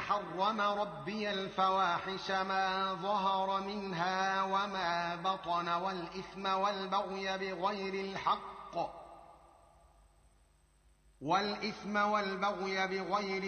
حرم ربي الفواحش ما ظهر منها وما بطن والإثم والبغي بغير